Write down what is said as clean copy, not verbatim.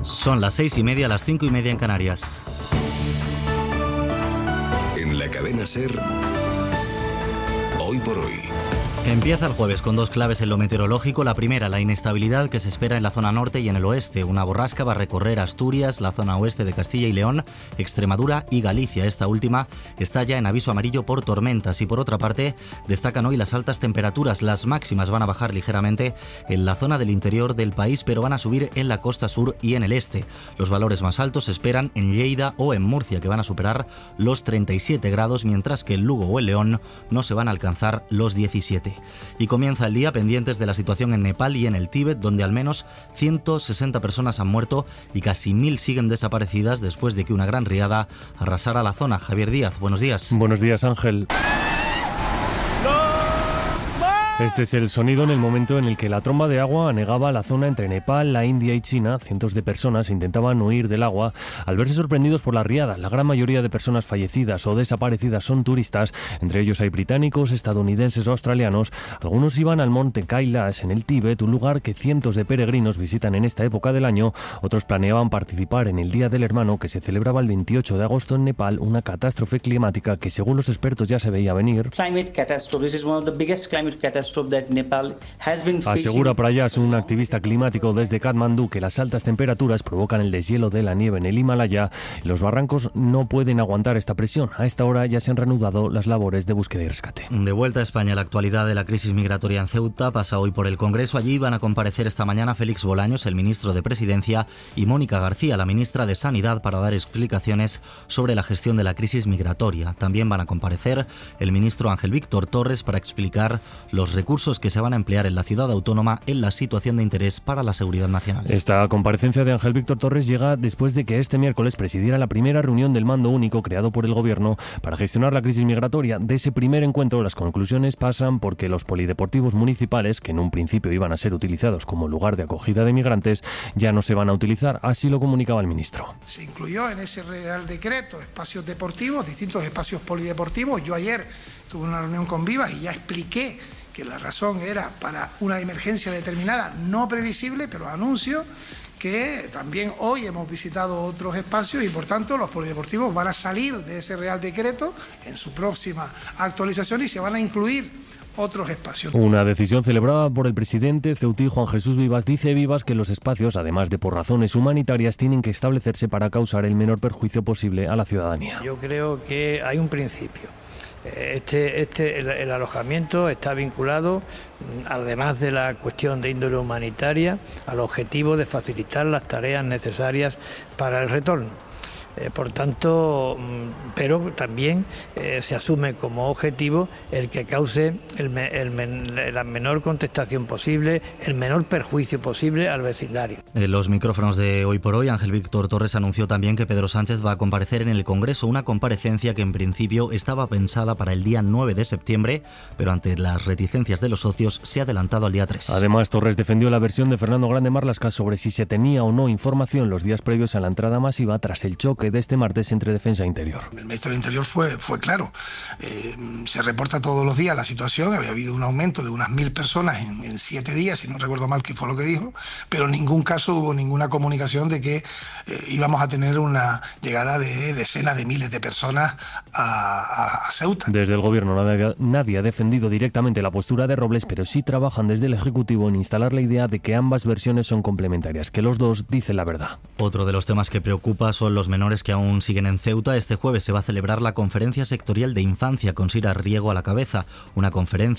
Son las 6:30, las 5:30 en Canarias. En la cadena SER, Hoy por Hoy. Empieza el jueves con dos claves en lo meteorológico. La primera, la inestabilidad que se espera en la zona norte y en el oeste. Una borrasca va a recorrer Asturias, la zona oeste de Castilla y León, Extremadura y Galicia. Esta última está ya en aviso amarillo por tormentas. Y por otra parte, destacan hoy las altas temperaturas. Las máximas van a bajar ligeramente en la zona del interior del país, pero van a subir en la costa sur y en el este. Los valores más altos se esperan en Lleida o en Murcia, que van a superar los 37 grados, mientras que en Lugo o en León no se van a alcanzar los 17. Y comienza el día pendientes de la situación en Nepal y en el Tíbet, donde al menos 160 personas han muerto y casi 1000 siguen desaparecidas después de que una gran riada arrasara la zona. Javier Díaz, buenos días. Buenos días, Ángel. Este es el sonido en el momento en el que la tromba de agua anegaba la zona entre Nepal, la India y China. Cientos de personas intentaban huir del agua al verse sorprendidos por la riada. La gran mayoría de personas fallecidas o desaparecidas son turistas. Entre ellos hay británicos, estadounidenses o australianos. Algunos iban al monte Kailash en el Tíbet, un lugar que cientos de peregrinos visitan en esta época del año. Otros planeaban participar en el Día del Hermano, que se celebraba el 28 de agosto en Nepal, una catástrofe climática que según los expertos ya se veía venir. Asegura Prayas, un activista climático desde Katmandú, que las altas temperaturas provocan el deshielo de la nieve en el Himalaya y los barrancos no pueden aguantar esta presión. A esta hora ya se han reanudado las labores de búsqueda y rescate. De vuelta a España, la actualidad de la crisis migratoria en Ceuta pasa hoy por el Congreso. Allí van a comparecer esta mañana Félix Bolaños, el ministro de Presidencia, y Mónica García, la ministra de Sanidad, para dar explicaciones sobre la gestión de la crisis migratoria. También van a comparecer el ministro Ángel Víctor Torres para explicar los recursos que se van a emplear en la ciudad autónoma en la situación de interés para la seguridad nacional. Esta comparecencia de Ángel Víctor Torres llega después de que este miércoles presidiera la primera reunión del mando único creado por el Gobierno para gestionar la crisis migratoria. De ese primer encuentro, las conclusiones pasan porque los polideportivos municipales, que en un principio iban a ser utilizados como lugar de acogida de migrantes, ya no se van a utilizar. Así lo comunicaba el ministro. Se incluyó en ese Real Decreto espacios deportivos, distintos espacios polideportivos. Yo ayer tuve una reunión con Vivas y ya expliqué que la razón era para una emergencia determinada, no previsible, pero anuncio que también hoy hemos visitado otros espacios y por tanto los polideportivos van a salir de ese Real Decreto en su próxima actualización y se van a incluir otros espacios. Una decisión celebrada por el presidente ceutí Juan Jesús Vivas. Dice Vivas que los espacios, además de por razones humanitarias, tienen que establecerse para causar el menor perjuicio posible a la ciudadanía. Yo creo que hay un principio. El alojamiento está vinculado, además de la cuestión de índole humanitaria, al objetivo de facilitar las tareas necesarias para el retorno. Por tanto, pero también se asume como objetivo el que cause la menor contestación posible, el menor perjuicio posible al vecindario. En los micrófonos de Hoy por Hoy, Ángel Víctor Torres anunció también que Pedro Sánchez va a comparecer en el Congreso, una comparecencia que en principio estaba pensada para el día 9 de septiembre, pero ante las reticencias de los socios se ha adelantado al día 3. Además, Torres defendió la versión de Fernando Grande Marlaska sobre si se tenía o no información los días previos a la entrada masiva tras el choque de este martes entre Defensa e Interior. El ministro del Interior fue claro. Se reporta todos los días la situación. Había habido un aumento de unas 1000 personas en 7 días, si no recuerdo mal, que fue lo que dijo, pero en ningún caso hubo ninguna comunicación de que íbamos a tener una llegada de decenas de miles de personas a Ceuta. Desde el Gobierno nadie ha defendido directamente la postura de Robles, pero sí trabajan desde el Ejecutivo en instalar la idea de que ambas versiones son complementarias, que los dos dicen la verdad. Otro de los temas que preocupa son los menores que aún siguen en Ceuta. Este jueves se va a celebrar la Conferencia Sectorial de Infancia con Sira Riego a la cabeza, una conferencia